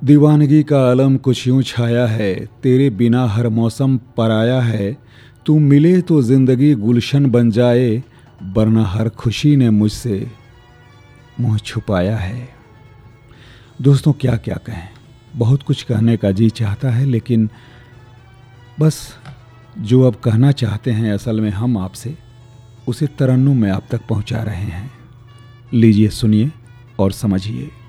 दीवानगी का आलम कुछ यूं छाया है, तेरे बिना हर मौसम पराया है। तू मिले तो ज़िंदगी गुलशन बन जाए, वरना हर खुशी ने मुझसे मुंह छुपाया है। दोस्तों क्या क्या कहें, बहुत कुछ कहने का जी चाहता है, लेकिन बस जो अब कहना चाहते हैं असल में हम आपसे, उसे तरन्नुम में आप तक पहुंचा रहे हैं। लीजिए सुनिए और समझिए।